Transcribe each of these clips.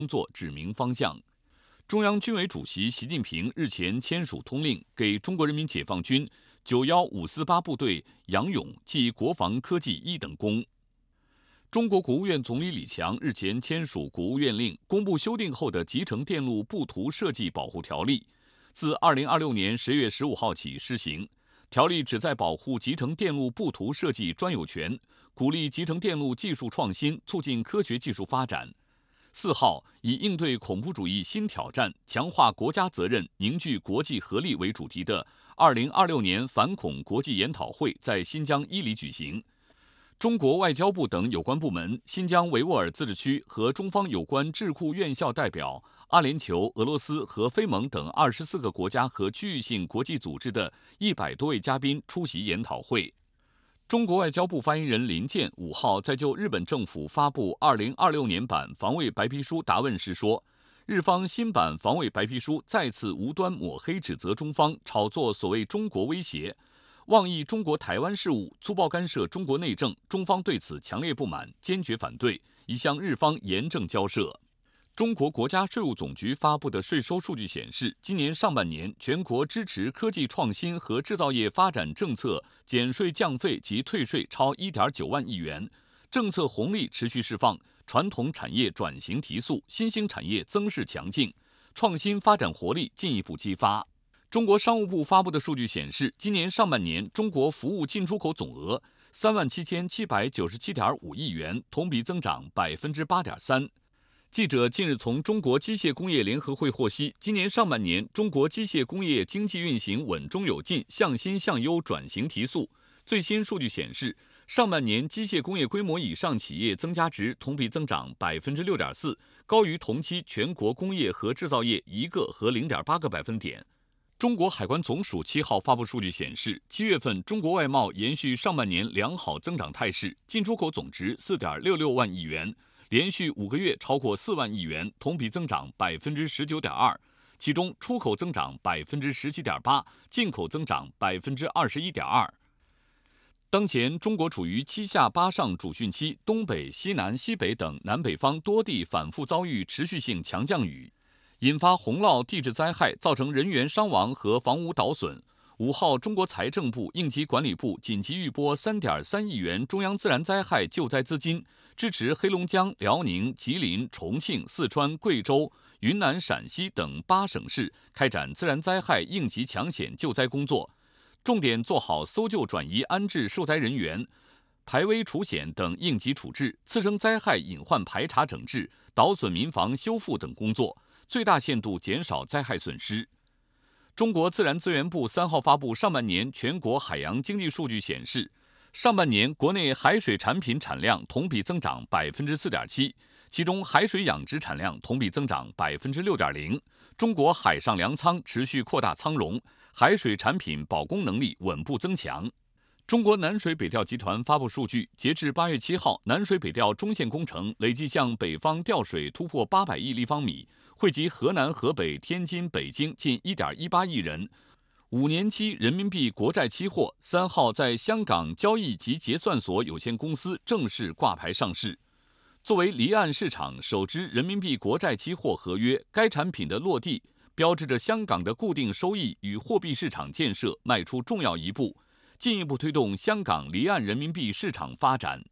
工作指明方向。中央军委主席习近平日前签署通令，给中国人民解放军91548部队杨勇记国防科技1等功。中国国务院总理李强日前签署国务院令，公布修订后的《集成电路布图设计保护条例》，自2026年10月15号起施行。条例旨在保护集成电路布图设计专有权，鼓励集成电路技术创新，促进科学技术发展。4号，以应对恐怖主义新挑战、强化国家责任、凝聚国际合力为主题的2026年反恐国际研讨会在新疆伊犁举行。中国外交部等有关部门、新疆维吾尔自治区和中方有关智库院校代表、阿联酋、俄罗斯和非盟等24个国家和区域性国际组织的100多位嘉宾出席研讨会。中国外交部发言人林健5号在就日本政府发布2026年版防卫白皮书答问时说，日方新版防卫白皮书再次无端抹黑指责中方炒作所谓中国威胁，妄议中国台湾事务，粗暴干涉中国内政，中方对此强烈不满，坚决反对，已向日方严正交涉。中国国家税务总局发布的税收数据显示，今年上半年全国支持科技创新和制造业发展政策减税降费及退税超1.9万亿元，政策红利持续释放，传统产业转型提速，新兴产业增势强劲，创新发展活力进一步激发。中国商务部发布的数据显示，今年上半年中国服务进出口总额37797.5亿元，同比增长8.3%。记者近日从中国机械工业联合会获悉，今年上半年中国机械工业经济运行稳中有进，向新向优转型提速。最新数据显示，上半年机械工业规模以上企业增加值同比增长6.4%，高于同期全国工业和制造业1个和0.8个百分点。中国海关总署7号发布数据显示，7月份中国外贸延续上半年良好增长态势，进出口总值4.66万亿元，连续5个月超过4万亿元，同比增长19.2%，其中出口增长17.8%，进口增长21.2%。当前中国处于7下8上主汛期，东北、西南、西北等南北方多地反复遭遇持续性强降雨，引发洪涝地质灾害，造成人员伤亡和房屋倒损。5号，中国财政部、应急管理部紧急预拨3.3亿元中央自然灾害救灾资金，支持黑龙江、辽宁、吉林、重庆、四川、贵州、云南、陕西等8省市开展自然灾害应急抢险救灾工作，重点做好搜救转移安置受灾人员、排危除险等应急处置、次生灾害隐患排查整治、倒损民房修复等工作，最大限度减少灾害损失。中国自然资源部3号发布上半年全国海洋经济数据显示，上半年国内海水产品产量同比增长4.7%，其中海水养殖产量同比增长6.0%。中国海上粮仓持续扩大仓容，海水产品保供能力稳步增强。中国南水北调集团发布数据，截至8月7号，南水北调中线工程累计向北方调水突破800亿立方米，惠及河南、河北、天津、北京近1.18亿人。5年期人民币国债期货3号在香港交易及结算所有限公司正式挂牌上市。作为离岸市场首支人民币国债期货合约，该产品的落地标志着香港的固定收益与货币市场建设迈出重要一步，进一步推动香港离岸人民币市场发展。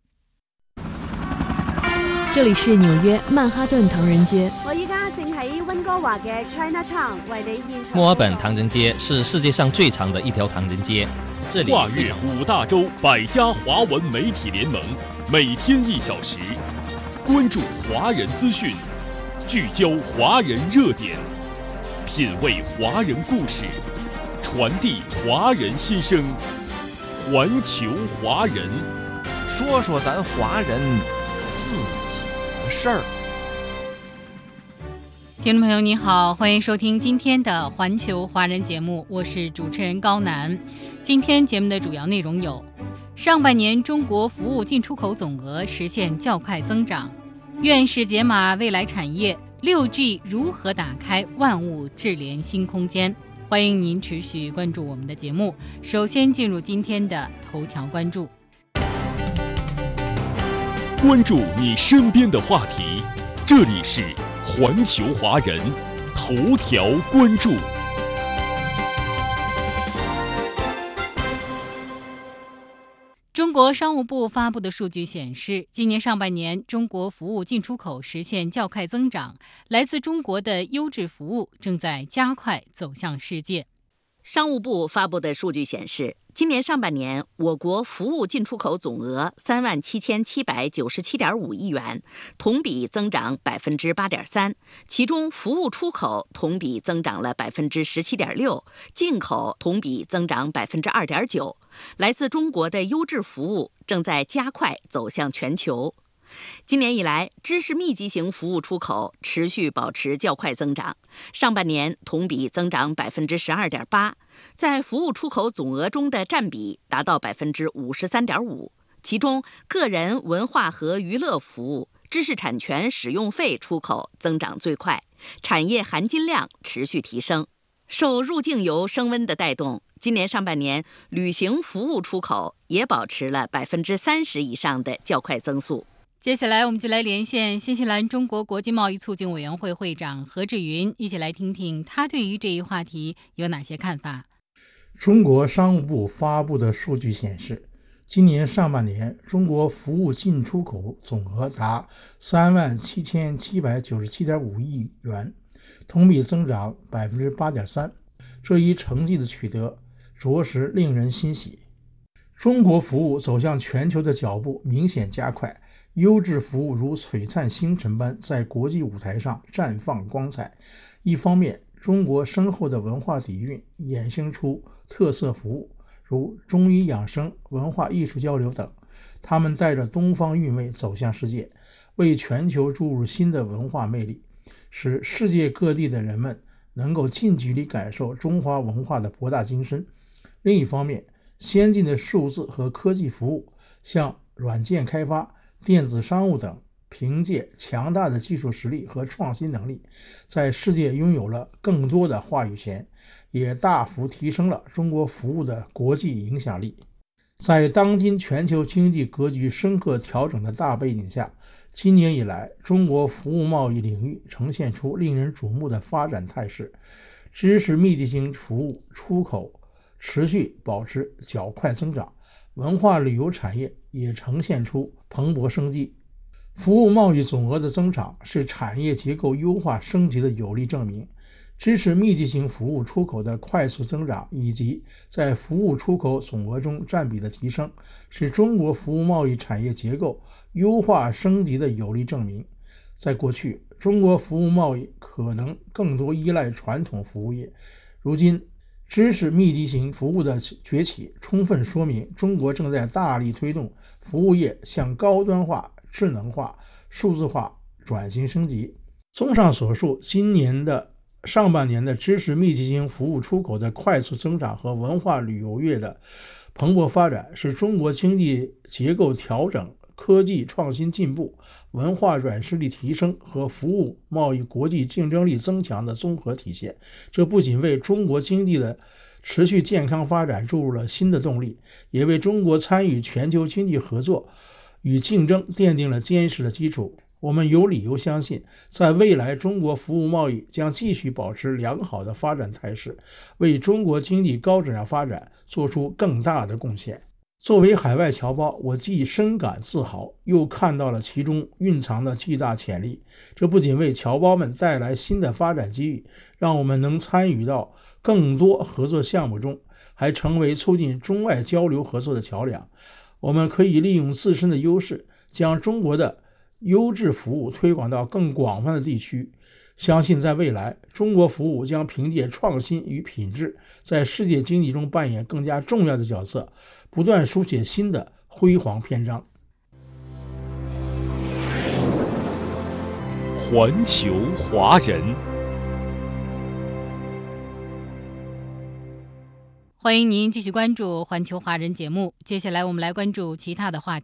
这里是纽约曼哈顿唐人街。 我依家正喺温哥華嘅 Chinatown 為你現場。 墨爾本唐人街是世界上最长的一条唐人街，这里跨越5大洲100家华文媒体联盟，每天1小时，关注华人资讯，聚焦华人热点，品味华人故事，传递华人心声，环球华人， 说说咱华人自己的事儿。 听众朋友你好，欢迎收听今天的环球华人节目，我是主持人高楠。今天节目的主要内容有：上半年中国服务进出口总额实现较快增长，院士解码未来产业 6G 如何打开万物智联新空间。欢迎您持续关注我们的节目。首先进入今天的头条关注， 关注你身边的话题，这里是环球华人头条关注。 中国商务部发布的数据显示，今年上半年中国服务进出口实现较快增长，来自中国的优质服务正在加快走向世界。 商务部发布的数据显示，今年上半年我国服务进出口总额37797.5亿元，同比增长8.3%，其中服务出口同比增长了17.6%，进口同比增长2.9%。来自中国的优质服务正在加快走向全球。今年以来，知识密集型服务出口持续保持较快增长，上半年同比增长12.8%，在服务出口总额中的占比达到53.5%。其中，个人文化和娱乐服务、知识产权使用费出口增长最快，产业含金量持续提升。受入境游升温的带动，今年上半年旅行服务出口也保持了30%以上的较快增速。 接下来我们就来连线新西兰中国国际贸易促进委员会会长何志云，一起来听听他对于这一话题有哪些看法。 中国商务部发布的数据显示，今年上半年中国服务进出口总额达37797.5亿元，同比增长8.3%，这一成绩的取得着实令人欣喜。中国服务走向全球的脚步明显加快，优质服务如璀璨星辰般在国际舞台上绽放光彩。一方面，中国深厚的文化底蕴衍生出特色服务，如中医养生、文化艺术交流等，他们带着东方韵味走向世界，为全球注入新的文化魅力，使世界各地的人们能够近距离感受中华文化的博大精深。另一方面，先进的数字和科技服务，像软件开发、电子商务等，凭借强大的技术实力和创新能力，在世界拥有了更多的话语权，也大幅提升了中国服务的国际影响力。在当今全球经济格局深刻调整的大背景下，今年以来，中国服务贸易领域呈现出令人瞩目的发展态势，知识密集型服务出口持续保持较快增长，文化旅游产业也呈现出蓬勃生机。服务贸易总额的增长是产业结构优化升级的有力证明。知识密集型服务出口的快速增长以及在服务出口总额中占比的提升，是中国服务贸易产业结构优化升级的有力证明。在过去，中国服务贸易可能更多依赖传统服务业，如今知识密集型服务的崛起，充分说明中国正在大力推动服务业向高端化、智能化、数字化转型升级。综上所述，今年的上半年的知识密集型服务出口的快速增长和文化旅游业的蓬勃发展，是中国经济结构调整、科技创新进步、文化软实力提升和服务贸易国际竞争力增强的综合体现。这不仅为中国经济的持续健康发展注入了新的动力，也为中国参与全球经济合作与竞争奠定了坚实的基础。我们有理由相信，在未来中国服务贸易将继续保持良好的发展态势，为中国经济高质量发展做出更大的贡献。作为海外侨胞，我既深感自豪，又看到了其中蕴藏的巨大潜力。这不仅为侨胞们带来新的发展机遇，让我们能参与到更多合作项目中，还成为促进中外交流合作的桥梁。我们可以利用自身的优势，将中国的优质服务推广到更广泛的地区。相信在未来，中国服务将凭借创新与品质，在世界经济中扮演更加重要的角色，不断书写新的辉煌篇章。 环球华人， 欢迎您继续关注环球华人节目。接下来我们来关注其他的话题。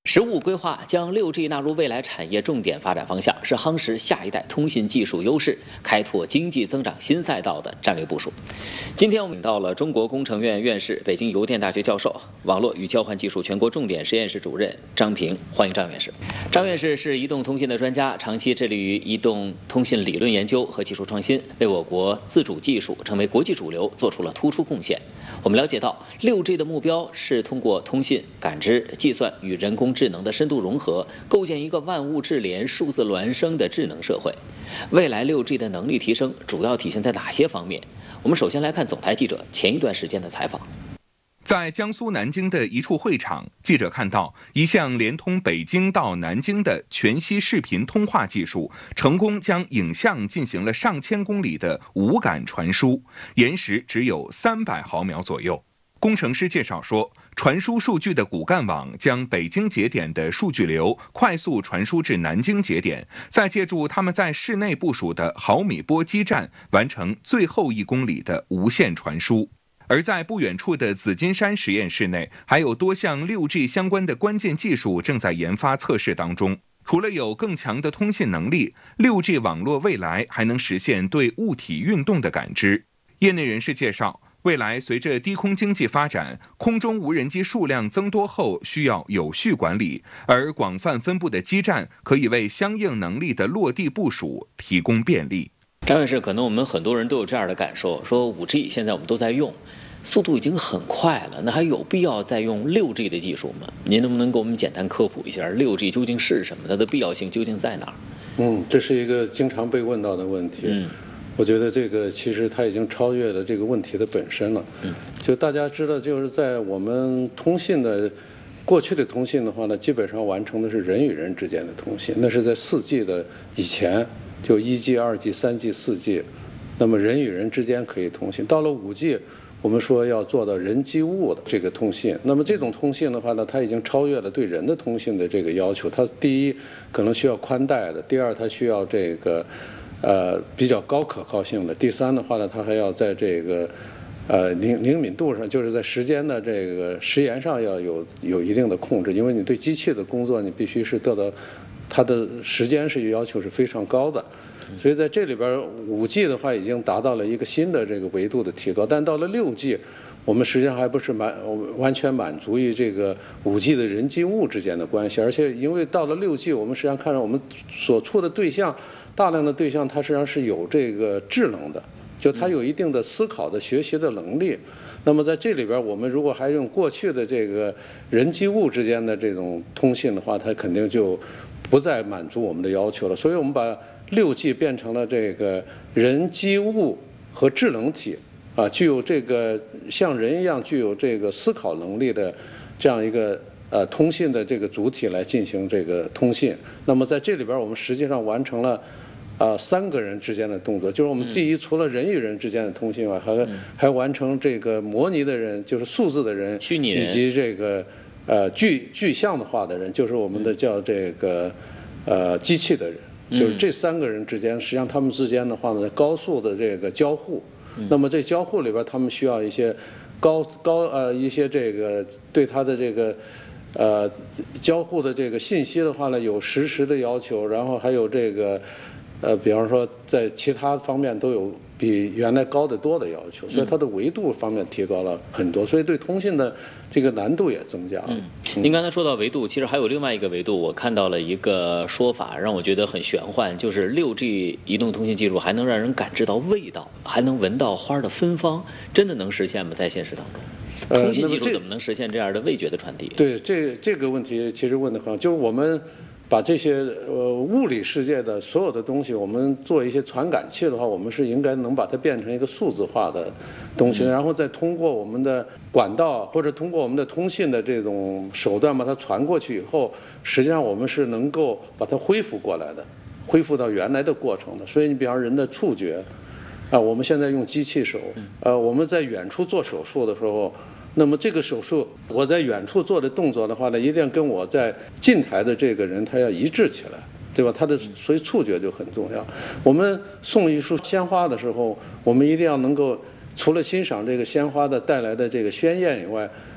实务规划将 6G 纳入未来产业重点发展方向，是夯实下一代通信技术优势、开拓经济增长新赛道的战略部署。今天我们请到了中国工程院院士、北京邮电大学教授、网络与交换技术全国重点实验室主任张平，欢迎张院士。张院士是移动通信的专家，长期致力于移动通信理论研究和技术创新，为我国自主技术成为国际主流做出了突出贡献。我们了解到 ，6G 的目标是通过通信、感知、计算与人工智能的深度融合，构建一个万物智联、数字孪生的智能社会。未来 6G 的能力提升主要体现在哪些方面？我们首先来看总台记者前一段时间的采访。 在江苏南京的一处会场，记者看到一项连通北京到南京的全息视频通话技术，成功将影像进行了上千公里的无感传输，延时只有300毫秒左右。工程师介绍说，传输数据的骨干网将北京节点的数据流快速传输至南京节点，再借助他们在室内部署的毫米波基站，完成最后1公里的无线传输。而在不远处的紫金山实验室内，还有多项 6G 相关的关键技术正在研发测试当中。除了有更强的通信能力， 6G 网络未来还能实现对物体运动的感知。业内人士介绍，未来随着低空经济发展，空中无人机数量增多后需要有序管理，而广泛分布的基站可以为相应能力的落地部署提供便利。 张院士，可能我们很多人都有这样的感受，说 5G 现在我们都在用，速度已经很快了，那还有必要再用 6G 的技术吗？您能不能给我们简单科普一下 6G 究竟是什么，它的必要性究竟在哪儿？ 这是一个经常被问到的问题。我觉得这个其实它已经超越了这个问题的本身了。就大家知道，就是在我们通信的过去的通信的话呢，基本上完成的是人与人之间的通信，那是在4G 的以前，就1G、2G、3G、4G， 那么人与人之间可以通信。到了5G， 我们说要做到人机物的这个通信，那么这种通信的话呢，它已经超越了对人的通信的这个要求。它第一可能需要宽带的，第二它需要这个比较高可靠性的，第三的话呢，它还要在这个灵敏度上，就是在时间的这个时延上要有一定的控制，因为你对机器的工作，你必须是得到它的时间是要求是非常高的。所以在这里边 5G 的话已经达到了一个新的这个维度的提高，但到了 6G， 我们实际上还不是完全满足于这个 5G 的人机物之间的关系，而且因为到了 6G， 我们实际上看到我们所处的对象，大量的对象它实际上是有这个智能的，就它有一定的思考的学习的能力。那么在这里边，我们如果还用过去的这个人机物之间的这种通信的话，它肯定就不再满足我们的要求了。所以我们把 6G 变成了这个人机物和智能体具有这个像人一样具有这个思考能力的这样一个通信的这个主体来进行这个通信。那么在这里边，我们实际上完成了3个人之间的动作，就是我们第一，除了人与人之间的通信外，还完成这个模拟的人，就是数字的人， 虚拟人， 以及这个具象的化的人，就是我们的叫这个机器的人。就是这3个人之间，实际上他们之间的话呢，高速的这个交互。那么这交互里边，他们需要一些一些这个对他的这个交互的这个信息的话呢，有实时的要求，然后还有这个比方说在其他方面都有比原来高得多的要求，所以它的维度方面提高了很多，所以对通信的这个难度也增加了。 您刚才说到维度，其实还有另外一个维度，我看到了一个说法，让我觉得很玄幻，就是 6G 移动通信技术还能让人感知到味道，还能闻到花的芬芳，真的能实现吗？在现实当中，通信技术怎么能实现这样的味觉的传递？ 对，这个问题其实问得很好，就是我们把这些物理世界的所有的东西，我们做一些传感器的话，我们是应该能把它变成一个数字化的东西，然后再通过我们的管道或者通过我们的通信的这种手段把它传过去以后，实际上我们是能够把它恢复过来的，恢复到原来的过程的。所以你比方人的触觉我们现在用机器手我们在远处做手术的时候，那么这个手术我在远处做的动作的话呢，一定跟我在近台的这个人他要一致起来，对吧？他的所以触觉就很重要。我们送一束鲜花的时候，我们一定要能够除了欣赏这个鲜花的带来的这个鲜艳以外，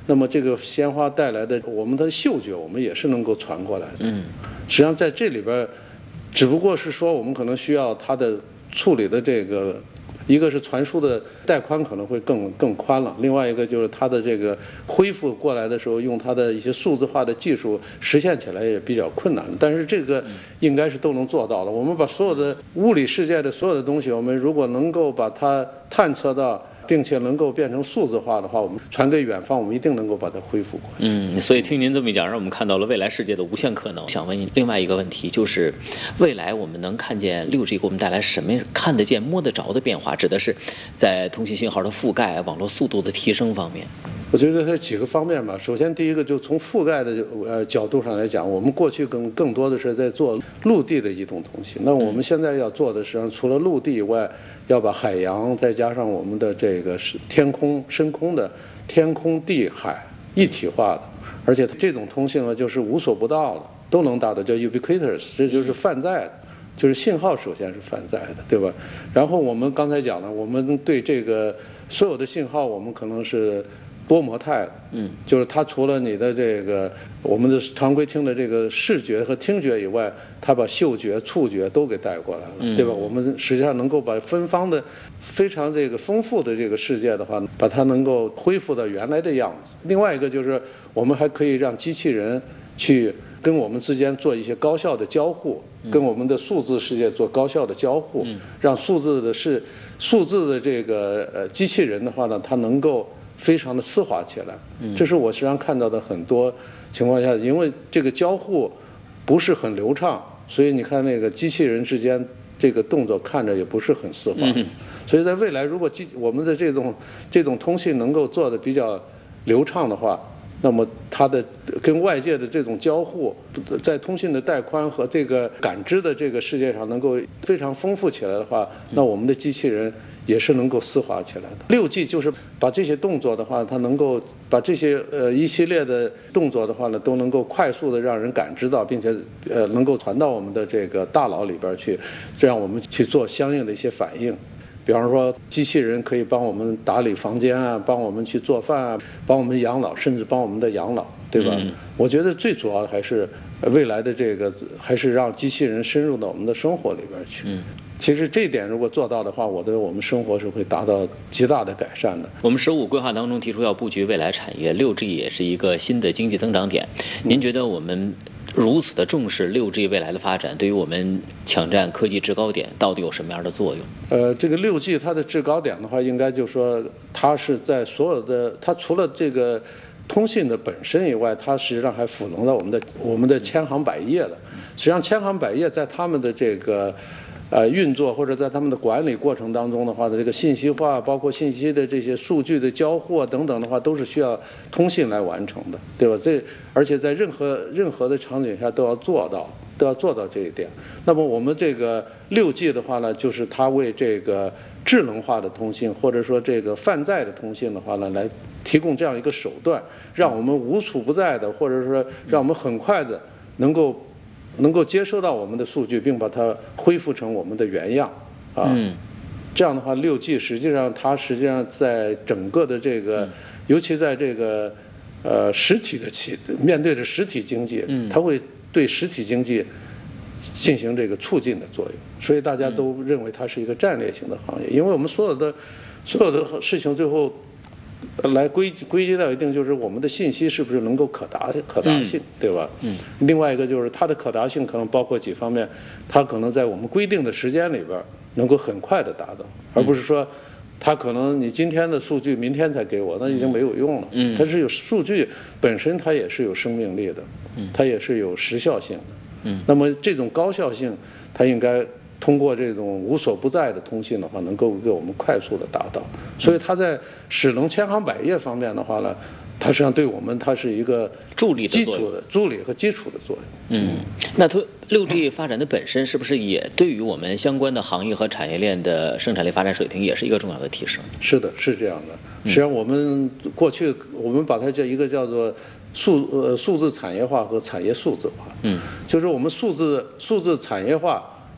那么这个鲜花带来的我们的嗅觉，我们也是能够传过来的。实际上在这里边，只不过是说我们可能需要它的处理的这个。一个是传输的带宽可能会更宽了，另外一个就是它的这个恢复过来的时候，用它的一些数字化的技术实现起来也比较困难，但是这个应该是都能做到的。我们把所有的物理世界的所有的东西，我们如果能够把它探测到，并且能够变成数字化的话，我们传给远方，我们一定能够把它恢复过去。 所以听您这么一讲，让我们看到了未来世界的无限可能。想问您另外一个问题，就是未来我们能看见 6G 给我们带来什么看得见、摸得着的变化？指的是在通信信号的覆盖、网络速度的提升方面。 我觉得它几个方面吧。首先，第一个就从覆盖的角度上来讲，我们过去更多的是在做陆地的移动通信。那我们现在要做的实际上除了陆地以外，要把海洋再加上我们的这个天空、深空的天空地海一体化的，而且这种通信呢，就是无所不到的，都能达到，叫 ubiquitous， 这就是泛在的。就是信号首先是泛在的，对吧？然后我们刚才讲了，我们对这个所有的信号，我们可能是多模态的，就是它除了你的这个我们的常规听的这个视觉和听觉以外，它把嗅觉、触觉都给带过来了，对吧？我们实际上能够把芬芳的非常这个丰富的这个世界的话，把它能够恢复到原来的样子。另外一个就是我们还可以让机器人去跟我们之间做一些高效的交互，跟我们的数字世界做高效的交互，让数字的这个机器人的话呢，它能够非常的丝滑起来。这是我实际上看到的很多情况下，因为这个交互不是很流畅，所以你看那个机器人之间这个动作看着也不是很丝滑。所以在未来，如果我们的这种通信能够做的比较流畅的话，那么它的跟外界的这种交互，在通信的带宽和这个感知的这个世界上能够非常丰富起来的话，那我们的机器人也是能够丝滑起来的。6G 就是把这些动作的话，它能够把这些一系列的动作的话呢，都能够快速的让人感知到，并且能够传到我们的这个大脑里边去，让我们去做相应的一些反应。比方说，机器人可以帮我们打理房间啊，帮我们去做饭啊，帮我们养老，甚至帮我们的养老，对吧？我觉得最主要的还是未来的这个，还是让机器人深入到我们的生活里边去。其实这一点如果做到的话，我觉得我们生活是会达到极大的改善的。 我们15规划当中提出要布局未来产业，6G 也是一个新的经济增长点。您觉得我们如此的重视6G 未来的发展，对于我们抢占科技制高点到底有什么样的作用？ 这个6G 它的制高点的话，应该就是说它是在所有的，它除了这个通信的本身以外，它实际上还赋能到我们的千行百业的。实际上千行百业在他们的这个运作或者在他们的管理过程当中的话的这个信息化，包括信息的这些数据的交互等等的话，都是需要通信来完成的，对吧？而且在任何的场景下都要做到这一点。那么我们这个6G 的话呢，就是它为这个智能化的通信或者说这个泛在的通信的话呢，来提供这样一个手段，让我们无处不在的，或者说让我们很快的能够接收到我们的数据，并把它恢复成我们的原样啊。这样的话，6G 实际上在整个的这个，尤其在这个实体的面对着实体经济，它会对实体经济进行这个促进的作用，所以大家都认为它是一个战略性的行业。因为我们所有的事情最后来归结到一定，就是我们的信息是不是能够可达性，对吧？另外一个就是它的可达性可能包括几方面，它可能在我们规定的时间里边能够很快的达到，而不是说它可能你今天的数据明天才给我，那已经没有用了。它是有数据本身，它也是有生命力的，它也是有时效性的。那么这种高效性，它应该通过这种无所不在的通信的话，能够给我们快速的达到。所以它在使能千行百业方面的话呢，它实际上对我们它是一个基础的助力和基础的作用。 那6G 发展的本身是不是也对于我们相关的行业和产业链的生产力发展水平也是一个重要的提升？是的，是这样的。实际上我们过去我们把它叫一个叫做数字产业化和产业数字化。就是我们数字产业化，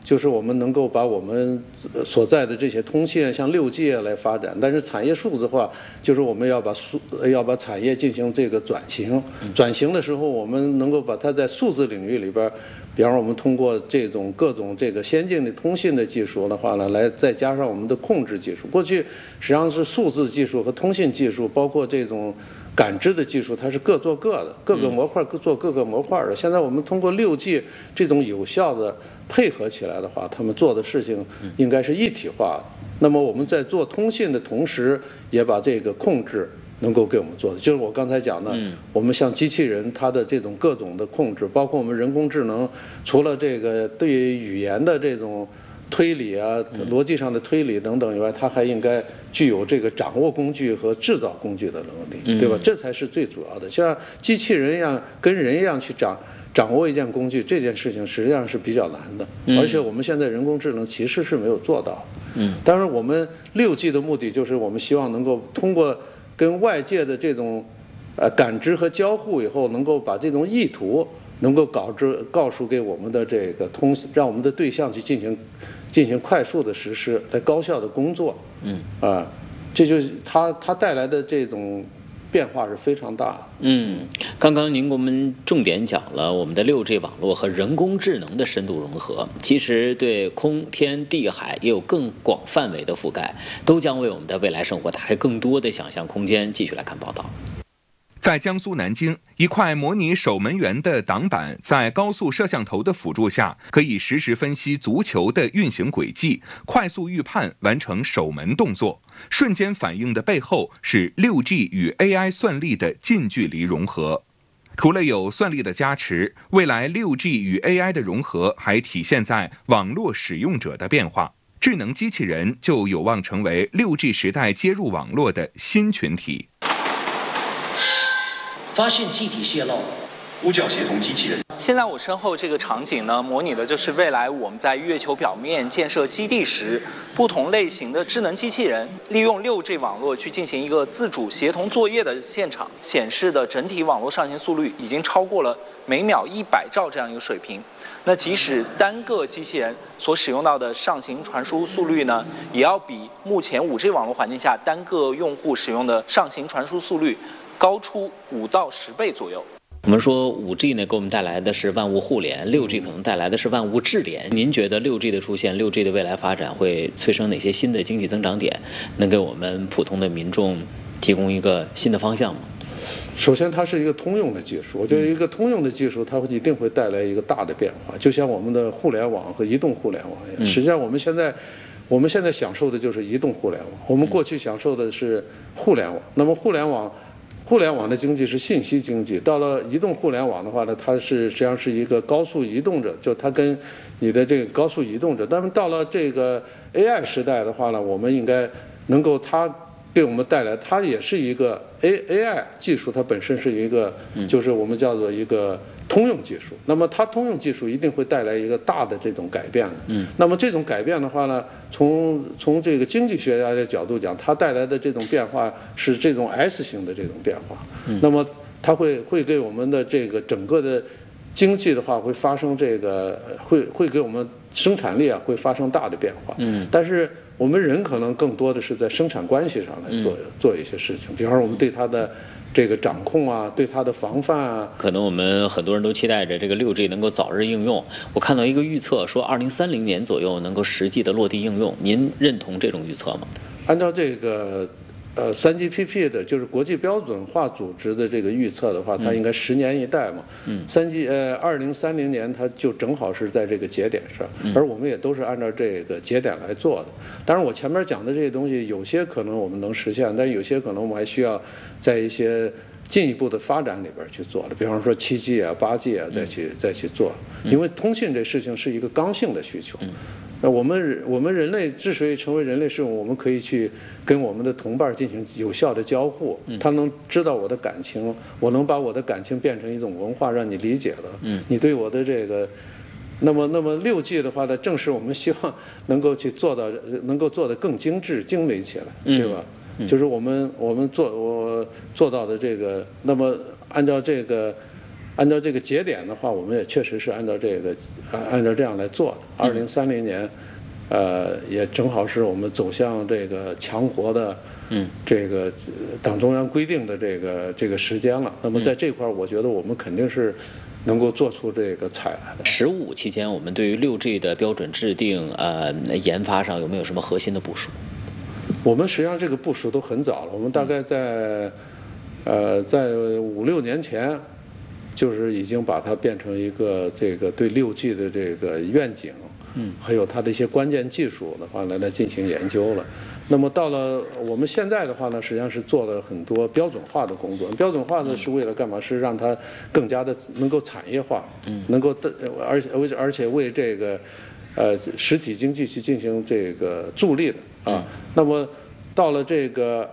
就是我们能够把我们所在的这些通信像6G 来发展，但是产业数字化就是我们要把产业进行这个转型。转型的时候，我们能够把它在数字领域里边，比方说我们通过这种各种这个先进的通信的技术的话呢，来再加上我们的控制技术。过去实际上是数字技术和通信技术，包括这种感知的技术，它是各做各的，各个模块各做各个模块的。现在我们通过6G 这种有效的配合起来的话，他们做的事情应该是一体化的。那么我们在做通信的同时，也把这个控制能够给我们做的，就是我刚才讲的，我们像机器人它的这种各种的控制，包括我们人工智能，除了这个对于语言的这种推理啊、逻辑上的推理等等以外，它还应该具有这个掌握工具和制造工具的能力，对吧？这才是最主要的。像机器人一样，跟人一样去掌握一件工具，这件事情实际上是比较难的。而且我们现在人工智能其实是没有做到的。当然，我们6G 的目的就是我们希望能够通过跟外界的这种感知和交互以后，能够把这种意图能够告诉给我们的这个让我们的对象去进行快速的实施，来高效的工作。这就是它带来的这种变化是非常大的。 刚刚您给我们重点讲了我们的6G 网络和人工智能的深度融合，其实对空天地海也有更广范围的覆盖，都将为我们的未来生活打开更多的想象空间。继续来看报道。 在江苏南京，一块模拟守门员的挡板，在高速摄像头的辅助下，可以实时分析足球的运行轨迹，快速预判，完成守门动作。瞬间反应的背后是6G 与 AI 算力的近距离融合。除了有算力的加持，未来6G 与 AI 的融合还体现在网络使用者的变化。智能机器人就有望成为6G 时代接入网络的新群体。 发现气体泄漏，呼叫协同机器人。 现在我身后这个场景呢，模拟的就是未来我们在月球表面建设基地时，不同类型的智能机器人利用6G 网络去进行一个自主协同作业的现场，显示的整体网络上行速率已经超过了每秒100兆这样一个水平。那即使单个机器人所使用到的上行传输速率呢，也要比目前5G 网络环境下单个用户使用的上行传输速率高出5到10倍左右。 我们说5G 呢，给我们带来的是万物互联，6G 可能带来的是万物智联。您觉得6G 的出现，6G 的未来发展会催生哪些新的经济增长点，能给我们普通的民众提供一个新的方向吗？ 首先，它是一个通用的技术。我觉得一个通用的技术，它一定会带来一个大的变化，就像我们的互联网和移动互联网一样。实际上，我们现在享受的就是移动互联网，我们过去享受的是互联网。那么互联网的经济是信息经济，到了移动互联网的话呢，它实际上是一个高速移动着，就它跟你的这个高速移动着。但是到了这个 AI 时代的话呢，我们应该能够它给我们带来，它也是一个 AI 技术，它本身是一个就是我们叫做一个通用技术。那么它通用技术一定会带来一个大的这种改变的。那么这种改变的话呢，从这个经济学家的角度讲，它带来的这种变化是这种 S 型的这种变化。那么它会给我们的这个整个的经济的话会发生这个会给我们生产力会发生大的变化。但是我们人可能更多的是在生产关系上来做一些事情，比方说我们对它的这个掌控啊，对它的防范啊。 可能我们很多人都期待着这个6G 能够早日应用。我看到一个预测说2030年左右能够实际的落地应用，您认同这种预测吗？ 按照这个3GPP 的就是国际标准化组织的这个预测的话，它应该10年一代嘛。2030年它就正好是在这个节点上，而我们也都是按照这个节点来做的。当然，我前面讲的这些东西，有些可能我们能实现，但有些可能我们还需要在一些进一步的发展里边去做的，比方说7G 啊、8G 啊，再去做。因为通信这事情是一个刚性的需求。那我们人类之所以成为人类，是我们可以去跟我们的同伴进行有效的交互，他能知道我的感情，我能把我的感情变成一种文化，让你理解了。你对我的这个，那么6G 的话呢，正是我们希望能够去做到，能够做得更精致、精美起来，对吧？就是我们做到的这个，那么按照这个按照这个节点的话，我们也确实是按照这样来做的。2030年，也正好是我们走向这个强国的，这个党中央规定的这个时间了。那么在这块，我觉得我们肯定是能够做出这个彩来的。 15期间，我们对于6G 的标准制定、研发上有没有什么核心的部署？ 我们实际上这个部署都很早了，我们大概在5、6年前，就是已经把它变成一个这个对6G 的这个愿景，还有它的一些关键技术的话来进行研究了。那么到了我们现在的话呢，实际上是做了很多标准化的工作。标准化呢是为了干嘛？是让它更加的能够产业化，能够而且为这个实体经济去进行这个助力的啊。那么到了这个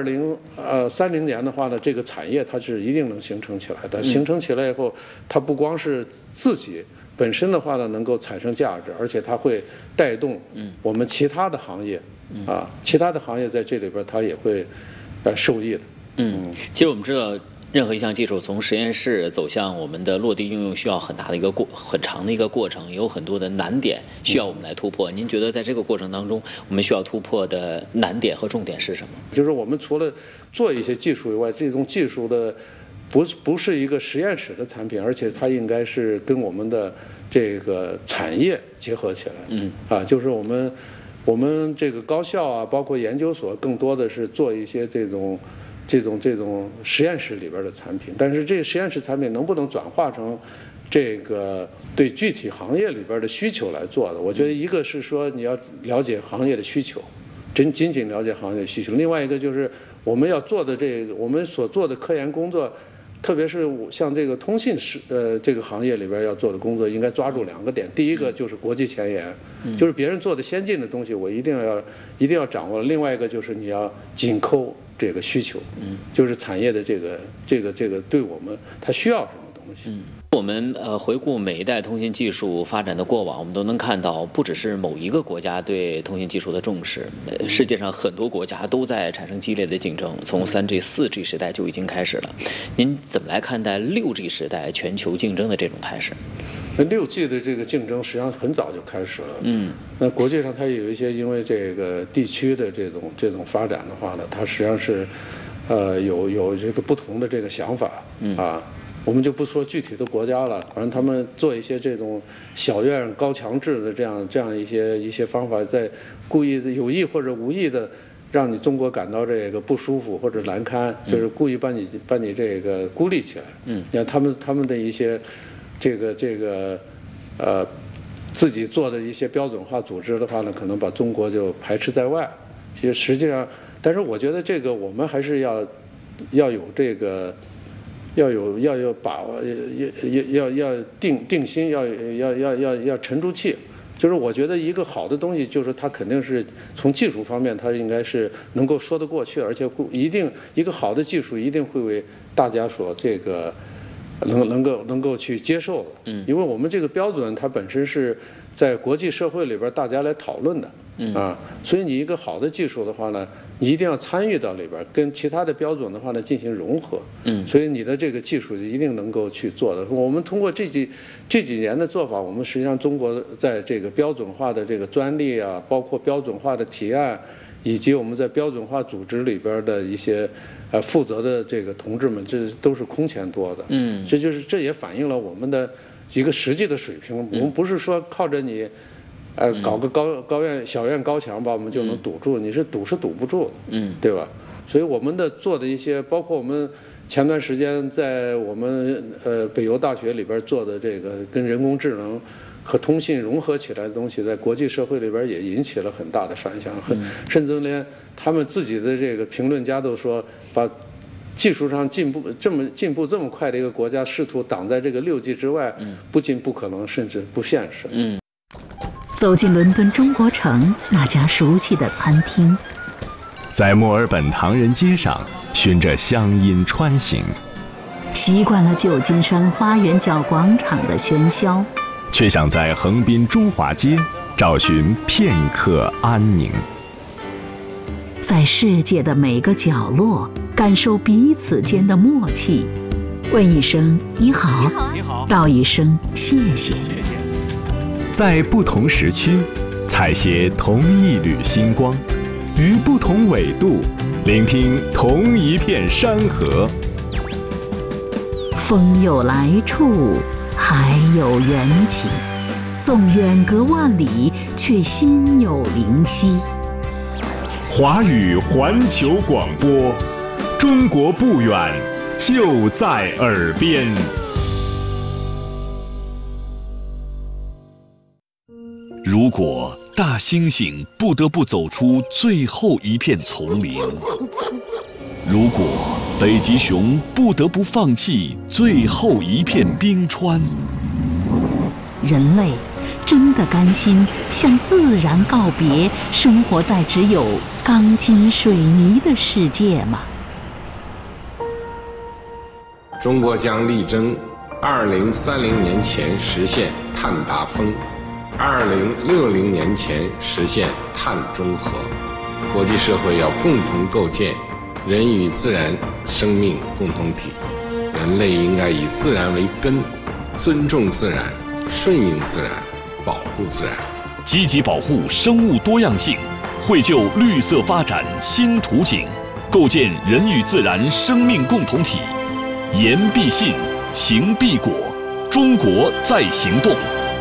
2030年的话呢，这个产业它是一定能形成起来的。形成起来以后，它不光是自己本身的话呢能够产生价值，而且它会带动我们其他的行业其他的行业在这里边它也会受益的。 其实我们知道，任何一项技术从实验室走向我们的落地应用，需要很长的一个过程，也有很多的难点需要我们来突破。您觉得在这个过程当中，我们需要突破的难点和重点是什么？ 就是我们除了做一些技术以外，这种技术的不是一个实验室的产品，而且它应该是跟我们的这个产业结合起来。就是我们这个高校啊，包括研究所，更多的是做一些这种实验室里边的产品，但是这个实验室产品能不能转化成这个对具体行业里边的需求来做的？我觉得一个是说你要了解行业的需求，仅仅了解行业的需求；另外一个就是我们要做的我们所做的科研工作，特别是像这个通信这个行业里边要做的工作，应该抓住2个点。第一个就是国际前沿，就是别人做的先进的东西，我一定要掌握。另外一个就是你要紧扣这个需求，就是产业的这个对我们它需要什么东西。 我们回顾每一代通信技术发展的过往，我们都能看到，不只是某一个国家对通信技术的重视，世界上很多国家都在产生激烈的竞争。从3G、4G 时代就已经开始了。您怎么来看待6G 时代全球竞争的这种态势？ 那6G 的这个竞争实际上很早就开始了。那国际上它也有一些因为这个地区的这种发展的话呢，它实际上是有这个不同的这个想法我们就不说具体的国家了，反正他们做一些这种小院高墙制的这样一些方法，在故意有意或者无意的让你中国感到这个不舒服或者难堪，就是故意把你这个孤立起来。你看他们的一些这个自己做的一些标准化组织的话呢，可能把中国就排斥在外。其实实际上，但是我觉得这个我们还是要有这个。要把握，要定心，要沉住气。就是我觉得一个好的东西，就是它肯定是从技术方面，它应该是能够说得过去，而且一个好的技术一定会为大家所这个能够去接受的。因为我们这个标准它本身是在国际社会里边大家来讨论的所以你一个好的技术的话呢，你一定要参与到里边，跟其他的标准的话呢进行融合。所以你的这个技术一定能够去做的。我们通过这几年的做法，我们实际上中国在这个标准化的这个专利啊，包括标准化的提案，以及我们在标准化组织里边的一些负责的这个同志们，这都是空前多的。这也反映了我们的一个实际的水平。我们不是说靠着你。搞个小院高墙吧，我们就能堵住，你是堵不住的，对吧？所以我们做的一些，包括我们前段时间在我们北邮大学里边做的这个跟人工智能和通信融合起来的东西，在国际社会里边也引起了很大的反响，甚至连他们自己的这个评论家都说，把技术上进步这么快的一个国家，试图挡在这个6G 之外，不仅不可能，甚至不现实。 走进伦敦中国城那家熟悉的餐厅， 在墨尔本唐人街上循着乡音穿行， 习惯了旧金山花园角广场的喧嚣， 却想在横滨中华街找寻片刻安宁。 在世界的每个角落感受彼此间的默契， 问一声你好， 你好， 道一声谢谢。 在不同时区，采撷同一缕星光，于不同纬度，聆听同一片山河。 风有来处，海有缘起，纵远隔万里，却心有灵犀。 华语环球广播，中国不远，就在耳边。 如果大猩猩不得不走出最后一片丛林，如果北极熊不得不放弃最后一片冰川， 人类真的甘心向自然告别，生活在只有钢筋水泥的世界吗？ 中国将力争2030年前实现碳达峰，2060年前实现碳中和。国际社会要共同构建人与自然生命共同体，人类应该以自然为根，尊重自然，顺应自然，保护自然， 积极保护生物多样性，绘就绿色发展新图景，构建人与自然生命共同体。言必信，行必果，中国在行动。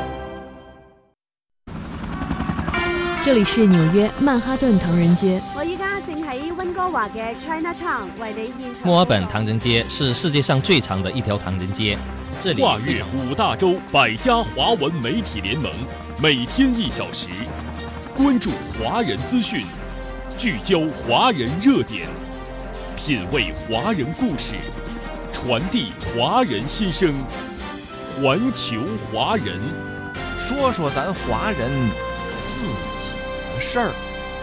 这里是纽約曼哈頓唐人街。 我依家正喺溫哥華嘅 Chinatown 為你現場。 墨爾本唐人街是世界上最长的一条唐人街。这里跨越5大洲100家华文媒体联盟，每天1小时，关注华人资讯，聚焦华人热点，品味华人故事，传递华人心声，环球华人， 说说咱华人自己的事儿。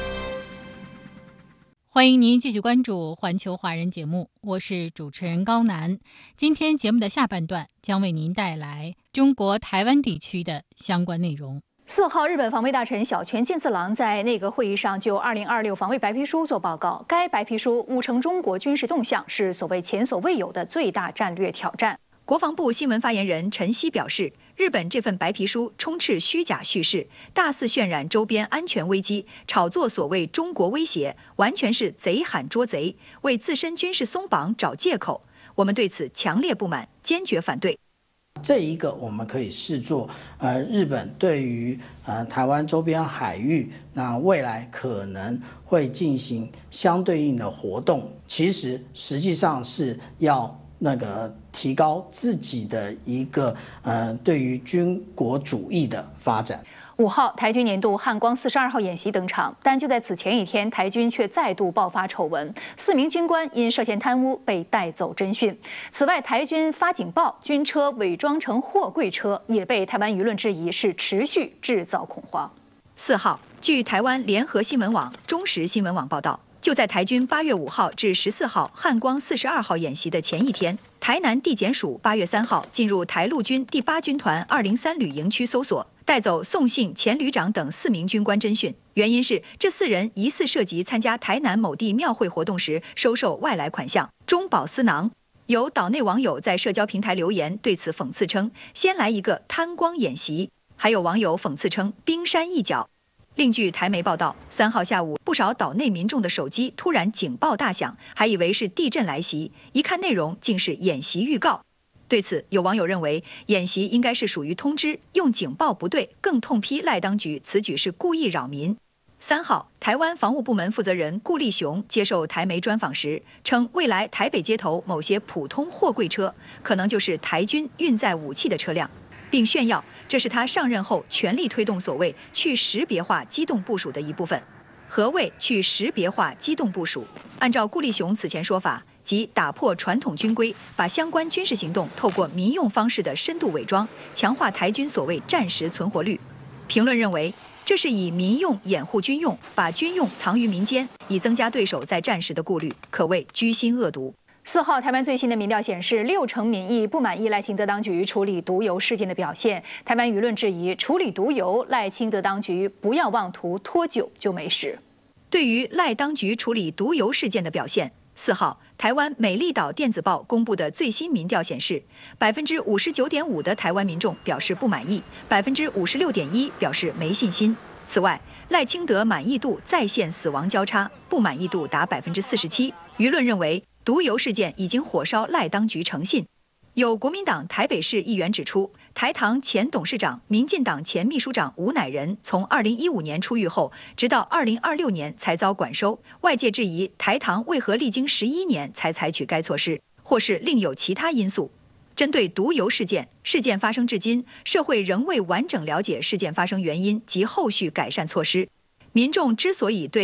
欢迎您继续关注环球华人节目，我是主持人高楠。今天节目的下半段将为您带来中国台湾地区的相关内容。 4号，日本防卫大臣小泉进次郎在内阁会议上就2026防卫白皮书做报告。该白皮书务称中国军事动向是所谓前所未有的最大战略挑战。 国防部新闻发言人陈希表示，日本这份白皮书充斥虚假叙事，大肆渲染周边安全危机，炒作所谓中国威胁，完全是贼喊捉贼，为自身军事松绑找借口。我们对此强烈不满，坚决反对。 这一个我们可以视作日本对于台湾周边海域那未来可能会进行相对应的活动，实际上是要提高自己的一个对于军国主义的发展。 5号，台军年度汉光42号演习登场，但就在此前一天，台军却再度爆发丑闻，4名军官因涉嫌贪污被带走侦讯。此外，台军发警报，军车伪装成货柜车，也被台湾舆论质疑是持续制造恐慌。 4号，据台湾联合新闻网、中时新闻网报道，就在台军8月5号至14号汉光42号演习的前一天，台南地检署8月3号进入台陆军第8军团203旅营区搜索，带走宋姓前旅长等4名军官侦讯，原因是这4人疑似涉及参加台南某地庙会活动时收受外来款项，中饱私囊。有岛内网友在社交平台留言对此讽刺称，先来一个贪光演习，还有网友讽刺称冰山一角。另据台媒报道，3号下午，不少岛内民众的手机突然警报大响，还以为是地震来袭，一看内容竟是演习预告。对此，有网友认为演习应该是属于通知，用警报不对，更痛批赖当局此举是故意扰民。3号，台湾防务部门负责人顾立雄接受台媒专访时称，未来台北街头某些普通货柜车可能就是台军运载武器的车辆，并炫耀这是他上任后全力推动所谓去识别化机动部署的一部分。何谓去识别化机动部署？按照顾立雄此前说法，即打破传统军规，把相关军事行动透过民用方式的深度伪装，强化台军所谓战时存活率。评论认为，这是以民用掩护军用，把军用藏于民间，以增加对手在战时的顾虑，可谓居心恶毒。 4号，台湾最新的民调显示，60%民意不满意赖清德当局处理毒油事件的表现。台湾舆论质疑，处理毒油，赖清德当局不要妄图拖久就没事。 对于赖当局处理毒油事件的表现，4号， 台湾美丽岛电子报公布的最新民调显示，59.5%的台湾民众表示不满意，56.1%表示没信心。此外，赖清德满意度再现死亡交叉，不满意度达47%。舆论认为，毒油事件已经火烧赖当局诚信。有国民党台北市议员指出，台糖前董事长、民进党前秘书长吴乃仁从2015年出狱后，直到2026年才遭管收。外界质疑台糖为何历经11年才采取该措施，或是另有其他因素。针对毒油事件发生至今，社会仍未完整了解事件发生原因及后续改善措施。民众之所以对